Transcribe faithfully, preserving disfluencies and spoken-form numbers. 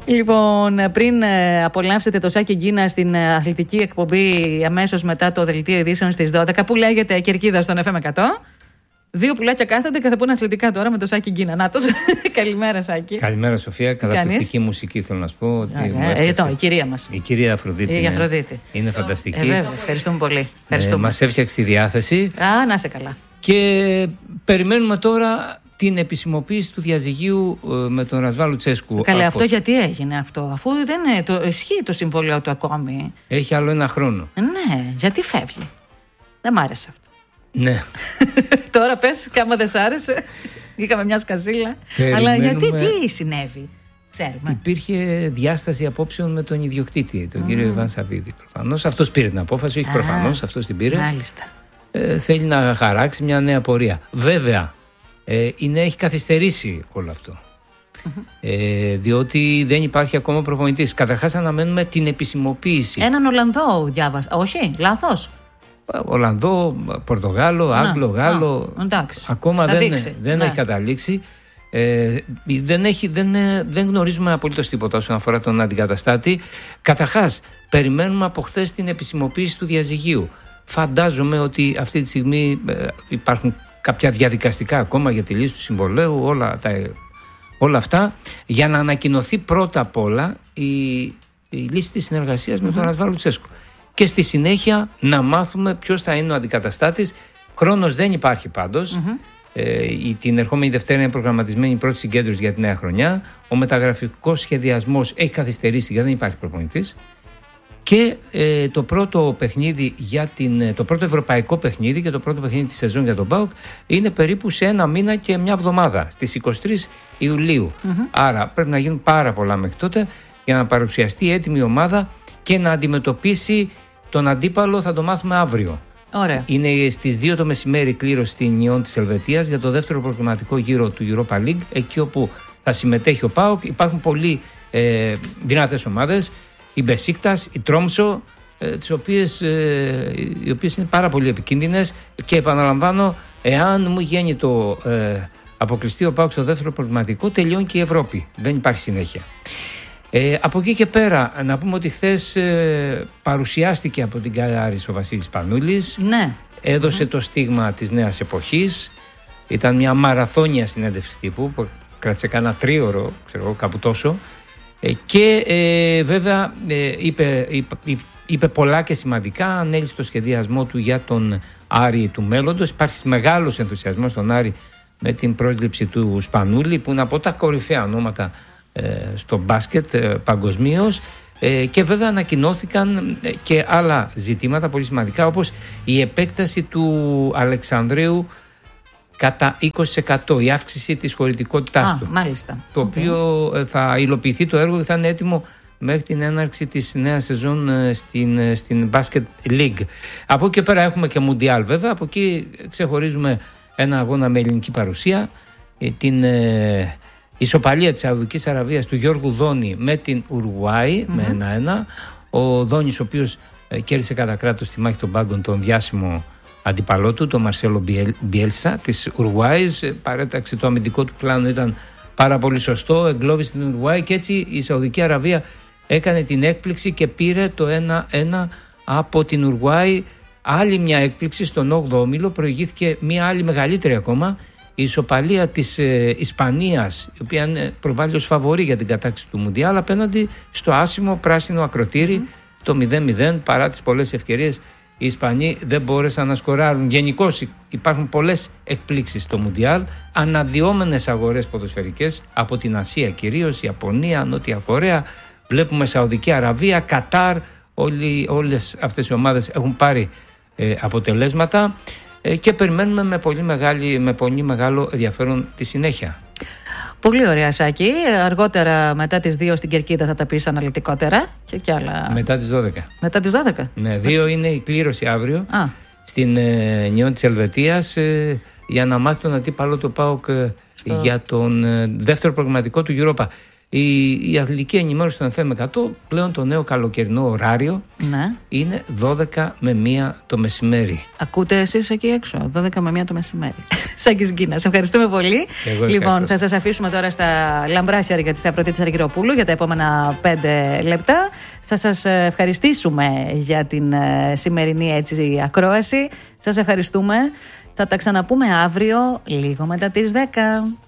Λοιπόν, πριν απολαύσετε το Σάκη Γκίνα στην αθλητική εκπομπή αμέσως μετά το δελτίο ειδήσεων στις δώδεκα, που λέγεται Κερκίδα στον εφ εμ εκατό. Δύο πουλάκια κάθονται και θα πούνε αθλητικά τώρα με το Σάκη Γκίνα. Νάτος. Καλημέρα, Σάκη. Καλημέρα, Σοφία. Καταπληκτική μουσική θέλω να σου πω. Ότι ε, εδώ, η κυρία μας. Η κυρία Αφροδίτη. Η Αφροδίτη. Είναι, είναι φανταστική. Ε, βέβαια, ευχαριστούμε πολύ. Ευχαριστούμε. Ε, μας έφτιαξε τη διάθεση. Α, να είσαι καλά. Και περιμένουμε τώρα την επισημοποίηση του διαζυγίου με τον Ρασβάν Λουτσέσκου. Καλέ, από... αυτό γιατί έγινε αυτό, αφού δεν είναι, το, ισχύει το συμβόλαιο του ακόμη. Έχει άλλο ένα χρόνο. Ναι, γιατί φεύγει. Δεν μ' άρεσε αυτό. Ναι. Τώρα πες, και άμα δεν σ' άρεσε, είχαμε μια σκασίλα. Περιμένουμε... Αλλά γιατί, τι συνέβη, ξέρουμε. Υπήρχε διάσταση απόψεων με τον ιδιοκτήτη, τον mm. κύριο Ιβάν Σαββίδη. Προφανώς αυτός πήρε την απόφαση, όχι προφανώς, αυτός την πήρε. Μάλιστα. Ε, θέλει να χαράξει μια νέα πορεία. Βέβαια, ε, είναι, έχει καθυστερήσει όλο αυτό. Mm-hmm. Ε, διότι δεν υπάρχει ακόμα προπονητής. Καταρχάς αναμένουμε την επισημοποίηση. Έναν Ολλανδό διάβασα. Όχι, λάθος. Ολλανδό, Πορτογάλο, Άγγλο, Γάλλο. Ακόμα δεν, δεν ναι. έχει καταλήξει. Ε, δεν, έχει, δεν, δεν γνωρίζουμε απολύτως τίποτα όσον αφορά τον αντικαταστάτη. Καταρχάς, περιμένουμε από χθες την επισημοποίηση του διαζυγίου. Φαντάζομαι ότι αυτή τη στιγμή ε, υπάρχουν κάποια διαδικαστικά ακόμα για τη λύση του συμβολέου, όλα, τα, όλα αυτά, για να ανακοινωθεί πρώτα απ' όλα η, η λύση της συνεργασίας mm-hmm. με τον Ρασβάν Λουτσέσκου. Και στη συνέχεια να μάθουμε ποιος θα είναι ο αντικαταστάτης. Χρόνος δεν υπάρχει πάντως. Mm-hmm. Ε, η, την ερχόμενη Δευτέρα είναι προγραμματισμένη η πρώτη συγκέντρωση για τη νέα χρονιά. Ο μεταγραφικός σχεδιασμός έχει καθυστερήσει γιατί δεν υπάρχει προπονητής. Και ε, το πρώτο παιχνίδι για την, το πρώτο ευρωπαϊκό παιχνίδι και το πρώτο παιχνίδι της σεζόν για τον ΠΑΟΚ είναι περίπου σε ένα μήνα και μια εβδομάδα, στις είκοσι τρεις Ιουλίου. Mm-hmm. Άρα πρέπει να γίνουν πάρα πολλά μέχρι τότε για να παρουσιαστεί έτοιμη ομάδα και να αντιμετωπίσει τον αντίπαλο. Θα το μάθουμε αύριο. Ωραία. Είναι στις δύο το μεσημέρι κλήρωση στην Νιόν της Ελβετίας για το δεύτερο προκριματικό γύρο του Europa League, εκεί όπου θα συμμετέχει ο ΠΑΟΚ. Υπάρχουν πολύ ε, δυνατές ομάδες, η Μπεσίκτας, η Τρόμσο, ε, τις οποίες, ε, οι οποίες είναι πάρα πολύ επικίνδυνες, και επαναλαμβάνω, εάν μου γίνει το ε, αποκλειστεί ο ΠΑΟΚ στο δεύτερο προκριματικό, τελειώνει και η Ευρώπη. Δεν υπάρχει συνέχεια. Ε, από εκεί και πέρα, να πούμε ότι χθες ε, παρουσιάστηκε από την Κάλαρης ο Βασίλης Πανούλης. Ναι. Έδωσε Mm. το στίγμα της νέας εποχής. Ήταν μια μαραθώνια συνέντευξη τύπου που κράτησε κάνα τρίωρο, ξέρω εγώ, κάπου τόσο. Ε, και ε, βέβαια ε, είπε, είπε, είπε πολλά και σημαντικά. Ανέλησε το σχεδιασμό του για τον Άρη του μέλλοντος. Υπάρχει μεγάλος ενθουσιασμός στον Άρη με την πρόσληψη του Σπανούλη, που είναι από τα κορυφαία ονόματα στο μπάσκετ παγκοσμίως, και βέβαια ανακοινώθηκαν και άλλα ζητήματα πολύ σημαντικά, όπως η επέκταση του Αλεξανδρέου κατά είκοσι τοις εκατό, η αύξηση της χωρητικότητάς Α, του, μάλιστα. το okay. οποίο θα υλοποιηθεί το έργο και θα είναι έτοιμο μέχρι την έναρξη της νέας σεζόν στην, στην Basket League. Από εκεί πέρα έχουμε και Μουντιάλ βέβαια. Από εκεί ξεχωρίζουμε ένα αγώνα με ελληνική παρουσία, την ισοπαλία της Σαουδικής Αραβίας του Γιώργου Δόνη με την Ουρουάη, mm-hmm. με ένα ένα. Ο Δόνης, ο οποίος ε, κέρδισε κατά κράτος στη μάχη των πάγκων τον διάσημο αντιπαλό του, τον Μαρσέλο Μπιέλσα της Ουρουάης. Ε, παρέταξε το αμυντικό του πλάνο, ήταν πάρα πολύ σωστό, εγκλώβησε την Ουρουάη, και έτσι η Σαουδική Αραβία έκανε την έκπληξη και πήρε το ένα ένα από την Ουρουάη. Άλλη μια έκπληξη στον όγδοο όμιλο, προηγήθηκε μια άλλη μεγαλύτερη ακόμα, η ισοπαλία της ε, Ισπανίας, η οποία είναι προβάλλει ως φαβορί για την κατάκτηση του Μουντιάλ, απέναντι στο άσημο πράσινο ακροτήρι, mm. το μηδέν μηδέν. Παρά τις πολλές ευκαιρίες, οι Ισπανοί δεν μπόρεσαν να σκοράρουν. Γενικώς υπάρχουν πολλές εκπλήξεις στο Μουντιάλ, αναδυόμενες αγορές ποδοσφαιρικές από την Ασία κυρίως, Ιαπωνία, Νότια Κορέα, βλέπουμε Σαουδική Αραβία, Κατάρ, όλοι, όλες αυτές οι ομάδες έχουν πάρει ε, αποτελέσματα. Και περιμένουμε με πολύ, μεγάλη, με πολύ μεγάλο ενδιαφέρον τη συνέχεια. Πολύ ωραία, Σάκη. Αργότερα μετά τις δύο στην Κερκίδα θα τα πεις αναλυτικότερα. Και κι άλλα... Μετά τις δώδεκα. Μετά τις δώδεκα. Ναι, δύο είναι η κλήρωση αύριο Α. στην ε, Νιόν της Ελβετίας, ε, για να μάθει τον αντίπαλο του ΠΑΟΚ ε, Στο... για τον ε, δεύτερο προγραμματικό του Europa. Η, η αθλητική ενημέρωση των εφ εμ εκατό πλέον το νέο καλοκαιρινό ωράριο ναι. είναι δώδεκα με μία το μεσημέρι. Ακούτε εσείς εκεί έξω, δώδεκα με μία το μεσημέρι. Σάκης Γκίνας, σε ευχαριστούμε πολύ. Εγώ λοιπόν, θα σας αφήσουμε τώρα στα λαμπρά χέρια της Αφροδίτης Αργυροπούλου για τα επόμενα πέντε λεπτά. Θα σας ευχαριστήσουμε για την σημερινή έτσι ακρόαση. Σας ευχαριστούμε. Θα τα ξαναπούμε αύριο λίγο μετά τις δέκα.